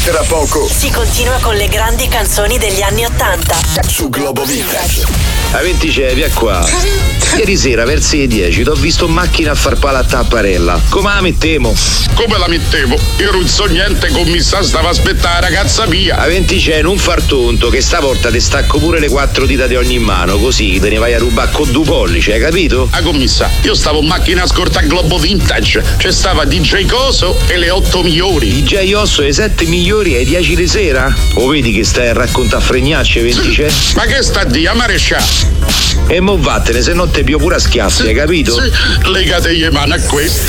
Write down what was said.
Tra poco si continua con le grandi canzoni degli anni '80 su Globo Vintage. A 20 c'è, via qua. Ieri sera verso le 10 t'ho visto in macchina a far pala a Tapparella. Come la mettevo? Come la mettevo? Io non so niente, commissà, stava a aspettare la ragazza mia. A 20 c'è, non far tonto, che stavolta ti stacco pure le 4 dita di ogni mano, così te ne vai a rubare con 2 pollici, hai capito? Ah, commissà, io stavo in macchina a scorta Globo Vintage. C'è stava DJ Coso e le 8 migliori. DJ Osso e i 7 migliori ai 10 di sera? O vedi che stai a raccontare fregnacce, 20 c'è? Ma che sta di a marescià? E mo vattene, se no te pio pure a schiaffi, hai capito? Sì, legate le mani a questo.